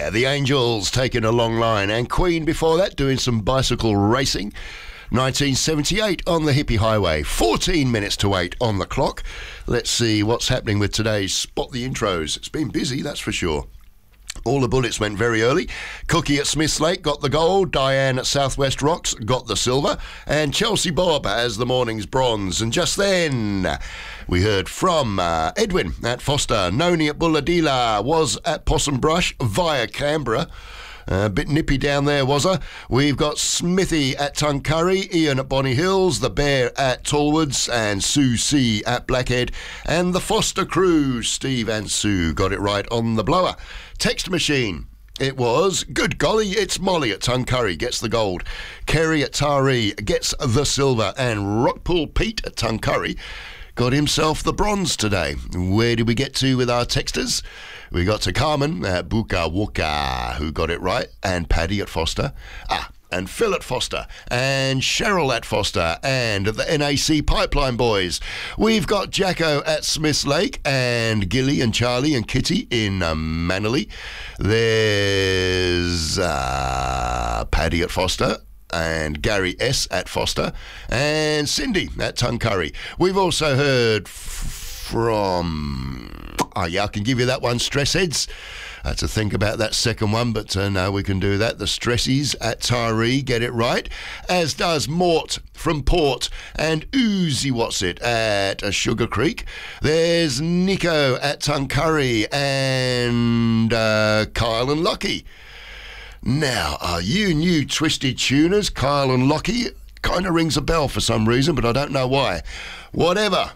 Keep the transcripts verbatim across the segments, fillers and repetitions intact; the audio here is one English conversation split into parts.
Yeah, the Angels taking a long line, and Queen before that doing some bicycle racing. nineteen seventy-eight on the Hippie Highway, fourteen minutes to eight on the clock. Let's see what's happening with today's Spot the Intros. It's been busy, that's for sure. All the bullets went very early. Cookie at Smiths Lake got the gold. Diane at Southwest Rocks got the silver. And Chelsea Bob has the morning's bronze. And just then, we heard from uh, Edwin at Foster. Noni at Bulladila was at Possum Brush via Canberra. A uh, bit nippy down there, was her? We've got Smithy at Tuncurry, Ian at Bonny Hills, the Bear at Tallwoods, and Sue C at Blackhead, and the Foster crew, Steve and Sue, got it right on the blower. Text machine. It was, good golly, it's Molly at Tuncurry, gets the gold. Kerry at Taree gets the silver, and Rockpool Pete at Tuncurry got himself the bronze today. Where did we get to with our texters? We got to Carmen at Buka Wooka, who got it right, and Paddy at Foster. Ah, and Phil at Foster, and Cheryl at Foster, and the N A C Pipeline Boys. We've got Jacko at Smiths Lake, and Gilly and Charlie and Kitty in um, Manly. There's uh, Paddy at Foster, and Gary S. at Foster, and Cindy at Tuncurry. We've also heard f- from... Oh, yeah, I can give you that one, Stress Heads. I had to think about that second one, but uh, no, we can do that. The Stressies at Tyree get it right, as does Mort from Port, and Oozy What's It at uh, Sugar Creek. There's Nico at Tuncurry, and uh, Kyle and Lockie. Now, are you new Twisted Tuners? Kyle and Lockie kind of rings a bell for some reason, but I don't know why. Whatever.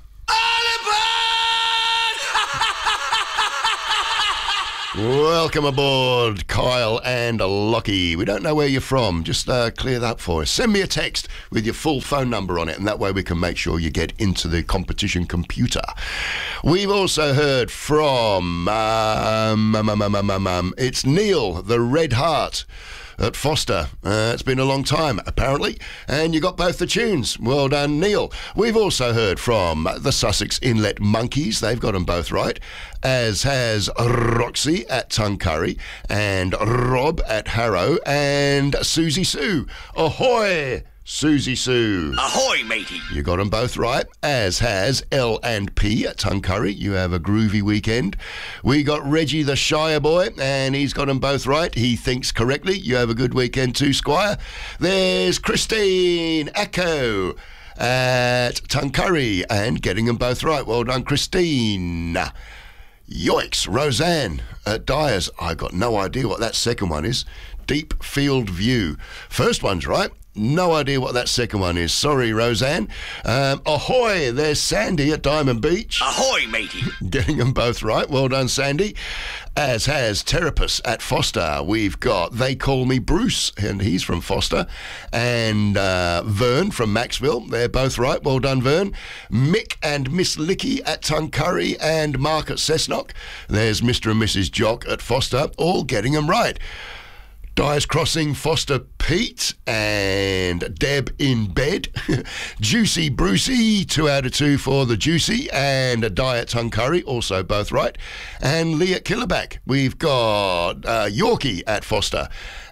Welcome aboard, Kyle and Lockie. We don't know where you're from. Just uh, clear that for us. Send me a text with your full phone number on it, and that way we can make sure you get into the competition computer. We've also heard from, um, um, um, um, um, um, it's Neil, the Red Heart at Foster. Uh, it's been a long time, apparently, and you got both the tunes. Well done, Neil. We've also heard from the Sussex Inlet Monkeys. They've got them both right, as has Roxy at Tuncurry, and Rob at Harrow, and Susie Sue. Ahoy, Susie Sue. Ahoy, matey. You got them both right, as has L and P at Tuncurry. You have a groovy weekend. We got Reggie the Shire Boy, and he's got them both right. He thinks correctly. You have a good weekend too, Squire. There's Christine Echo at Tuncurry, and getting them both right. Well done, Christine. Yoicks, Roseanne at Dyers. I got no idea what that second one is. Deep Field View. First one's right. No idea what that second one is. Sorry, Roseanne. Um, ahoy, there's Sandy at Diamond Beach. Ahoy, matey. Getting them both right. Well done, Sandy. As has Terapus at Foster. We've got They Call Me Bruce, and he's from Foster. And uh, Vern from Maxville. They're both right. Well done, Vern. Mick and Miss Licky at Tuncurry, and Mark at Cessnock. There's Mister and Missus Jock at Foster, all getting them right. Dyers Crossing, Foster Pete, and Deb in bed. Juicy Brucey, two out of two for the Juicy, and a Die at Tuncurry, also both right. And Lee at Killerback. We've got uh, Yorkie at Foster.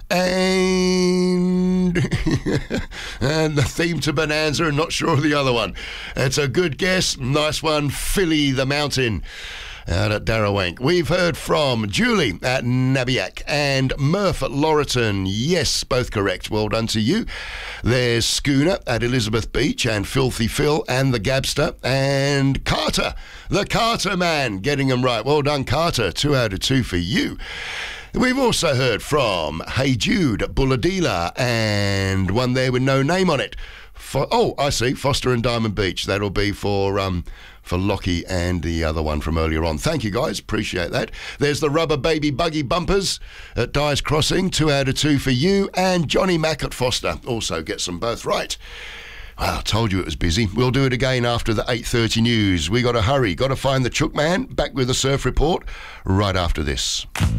And and the theme to Bonanza, and not sure of the other one. It's a good guess. Nice one, Philly the Mountain out at Darrawank. We've heard from Julie at Nabiac and Murph at Laurelton. Yes, both correct. Well done to you. There's Schooner at Elizabeth Beach, and Filthy Phil and the Gabster, and Carter, the Carter man, getting them right. Well done, Carter. Two out of two for you. We've also heard from Hey Jude at Bulladila, and one there with no name on it. For, oh, I see, Foster and Diamond Beach. That'll be for um, for Lockie and the other one from earlier on. Thank you, guys. Appreciate that. There's the Rubber Baby Buggy Bumpers at Dyers Crossing. Two out of two for you. And Johnny Mack at Foster also gets them both right. Well, I told you it was busy. We'll do it again after the eight thirty news. We got to hurry. Got to find the Chook Man. Back with the Surf Report right after this.